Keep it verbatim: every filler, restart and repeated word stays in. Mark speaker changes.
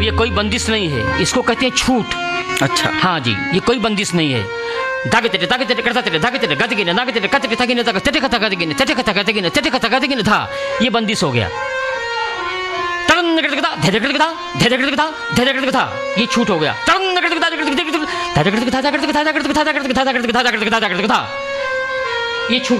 Speaker 1: अब ये कोई बंदिश नहीं है, इसको कहते हैं छूट।
Speaker 2: अच्छा।
Speaker 1: हाँ जी, ये कोई बंदिश नहीं है। धागे तेरे धागे तेरे करता तेरे धागे तेरे गति गिने नागे तेरे कते कते गिने चटे कथा कते गिने चटे कथा कते गिने चटे कथा कते गिने था, ये बंदिश हो गया। तरन कर कथा धे कर कथा धे कर कथा धे कर कथा, ये छूट हो गया। तरन कर कथा धे कर कथा धे कर कथा धे कर कथा धे कर कथा धे कर कथा धे कर कथा धे कर कथा, ये छूट